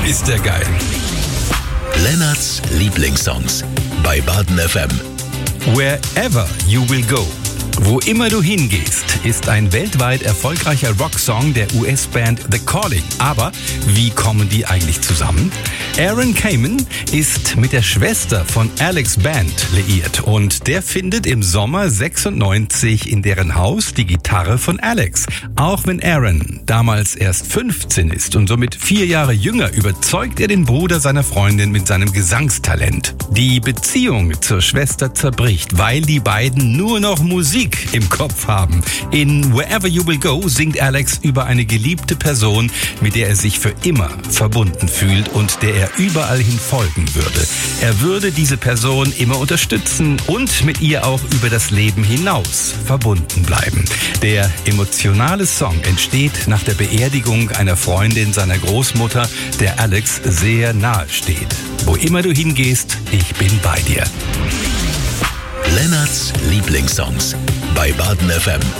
ist der geil. Lennarts Lieblingssongs bei Baden FM. Wherever You Will Go. Wo immer du hingehst, ist ein weltweit erfolgreicher Rocksong der US-Band The Calling. Aber wie kommen die eigentlich zusammen? Aaron Kamen ist mit der Schwester von Alex Band liiert und der findet im Sommer 96 in deren Haus die Gitarre von Alex. Auch wenn Aaron damals erst 15 ist und somit 4 Jahre jünger, überzeugt er den Bruder seiner Freundin mit seinem Gesangstalent. Die Beziehung zur Schwester zerbricht, weil die beiden nur noch Musik im Kopf haben. In Wherever You Will Go singt Alex über eine geliebte Person, mit der er sich für immer verbunden fühlt und der er überall hin folgen würde. Er würde diese Person immer unterstützen und mit ihr auch über das Leben hinaus verbunden bleiben. Der emotionale Song entsteht nach der Beerdigung einer Freundin seiner Großmutter, der Alex sehr nahe steht. Wo immer du hingehst, ich bin bei dir. Lennarts Lieblingssongs bei Baden FM.